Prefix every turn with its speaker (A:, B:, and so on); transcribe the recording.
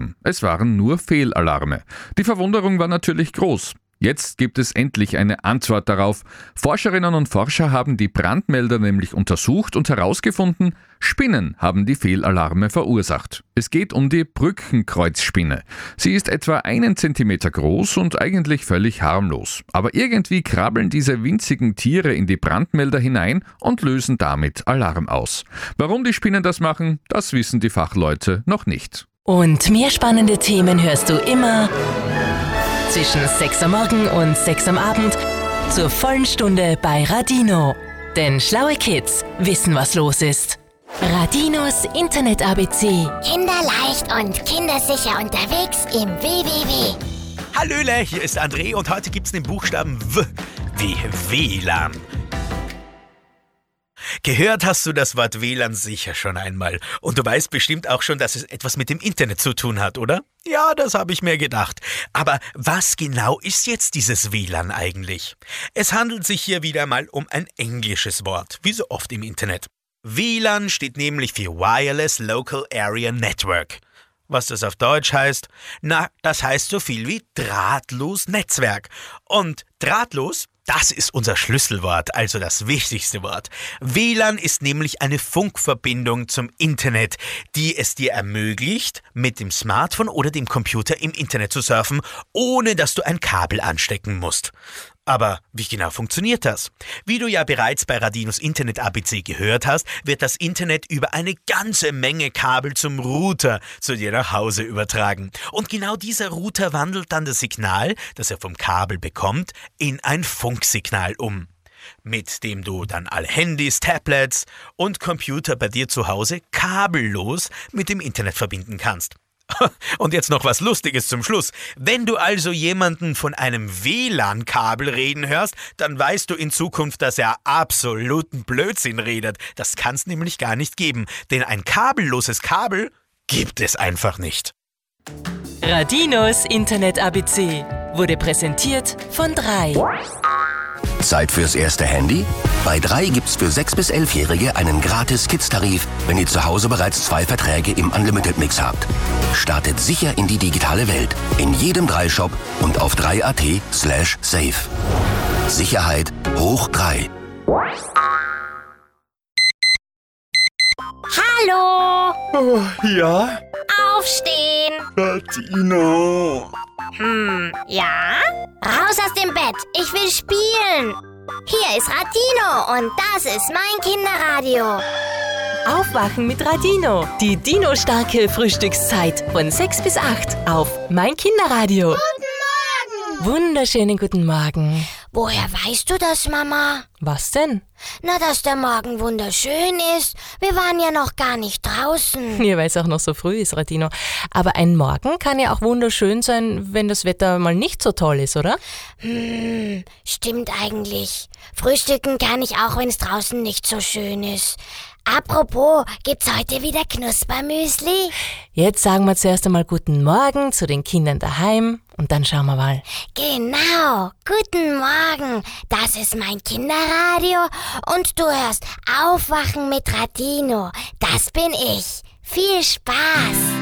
A: Alarm. Es waren nur Fehlalarme. Die Verwunderung war natürlich groß. Jetzt gibt es endlich eine Antwort darauf. Forscherinnen und Forscher haben die Brandmelder nämlich untersucht und herausgefunden, Spinnen haben die Fehlalarme verursacht. Es geht um die Brückenkreuzspinne. Sie ist etwa 1 Zentimeter groß und eigentlich völlig harmlos. Aber irgendwie krabbeln diese winzigen Tiere in die Brandmelder hinein und lösen damit Alarm aus. Warum die Spinnen das machen, das wissen die Fachleute noch nicht.
B: Und mehr spannende Themen hörst du immer zwischen 6 am Morgen und 6 am Abend zur vollen Stunde bei Radino. Denn schlaue Kids wissen, was los ist. Radinos Internet-ABC.
C: Kinderleicht und kindersicher unterwegs im WWW.
D: Hallöle, hier ist André und heute gibt's den Buchstaben W wie WLAN. Gehört hast du das Wort WLAN sicher schon einmal. Und du weißt bestimmt auch schon, dass es etwas mit dem Internet zu tun hat, oder? Ja, das habe ich mir gedacht. Aber was genau ist jetzt dieses WLAN eigentlich? Es handelt sich hier wieder mal um ein englisches Wort, wie so oft im Internet. WLAN steht nämlich für Wireless Local Area Network. Was das auf Deutsch heißt? Na, das heißt so viel wie drahtlos Netzwerk. Und drahtlos, das ist unser Schlüsselwort, also das wichtigste Wort. WLAN ist nämlich eine Funkverbindung zum Internet, die es dir ermöglicht, mit dem Smartphone oder dem Computer im Internet zu surfen, ohne dass du ein Kabel anstecken musst. Aber wie genau funktioniert das? Wie du ja bereits bei Radinos Internet-ABC gehört hast, wird das Internet über eine ganze Menge Kabel zum Router zu dir nach Hause übertragen. Und genau dieser Router wandelt dann das Signal, das er vom Kabel bekommt, in ein Funksignal um, mit dem du dann alle Handys, Tablets und Computer bei dir zu Hause kabellos mit dem Internet verbinden kannst. Und jetzt noch was Lustiges zum Schluss. Wenn du also jemanden von einem WLAN-Kabel reden hörst, dann weißt du in Zukunft, dass er absoluten Blödsinn redet. Das kann es nämlich gar nicht geben, denn ein kabelloses Kabel gibt es einfach nicht.
B: Radinos Internet-ABC wurde präsentiert von 3.
E: Zeit fürs erste Handy? Bei 3 gibt's für 6- bis 11-Jährige einen gratis Kids-Tarif, wenn ihr zu Hause bereits 2 Verträge im Unlimited-Mix habt. Startet sicher in die digitale Welt. In jedem 3-Shop und auf 3.at/safe. Sicherheit hoch 3.
C: Hallo!
F: Oh, ja?
C: Aufstehen!
F: Radino!
C: Ja? Raus aus dem Bett, ich will spielen! Hier ist Radino und das ist mein Kinderradio.
B: Aufwachen mit Radino. Die Dino-starke Frühstückszeit von 6 bis 8 auf Mein Kinderradio.
C: Guten Morgen!
B: Wunderschönen guten Morgen.
C: Woher weißt du das, Mama?
B: Was denn?
C: Na, dass der Morgen wunderschön ist. Wir waren ja noch gar nicht draußen.
B: Ja, weil es auch noch so früh ist, Radino. Aber ein Morgen kann ja auch wunderschön sein, wenn das Wetter mal nicht so toll ist, oder?
C: Stimmt eigentlich. Frühstücken kann ich auch, wenn es draußen nicht so schön ist. Apropos, gibt's heute wieder Knuspermüsli?
B: Jetzt sagen wir zuerst einmal guten Morgen zu den Kindern daheim und dann schauen wir mal.
C: Genau, guten Morgen. Das ist mein Kinderradio und du hörst Aufwachen mit Radino. Das bin ich. Viel Spaß!